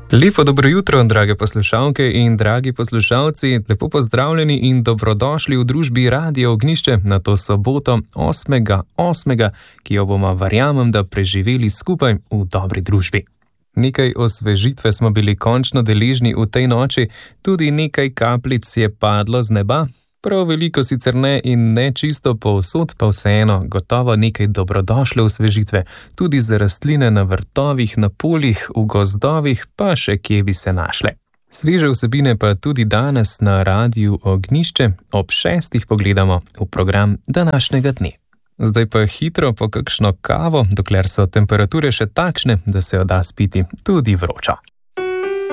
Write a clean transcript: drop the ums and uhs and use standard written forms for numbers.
Lepo dobro jutro, drage poslušalke in dragi poslušalci. Lepo pozdravljeni in dobrodošli v družbi Radio Ognjišče na to soboto 8.8., ki jo bomo, verjamem, da preživeli skupaj v dobri družbi. Nekaj osvežitve smo bili končno deležni v tej noči, tudi nekaj kapljic je padlo z neba. Prav veliko sicer ne in ne čisto povsod, pa vseeno gotovo nekaj dobrodošle osvežitve, tudi za rastline na vrtovih, na poljih, v gozdovih, pa še kje bi se našle. Sveže vsebine pa tudi danes na Radiu Ognjišče ob 6. pogledamo v program današnjega dne. Zdaj pa hitro po kakšno kavo, dokler so temperature še takšne, da se jo da spiti tudi vročo.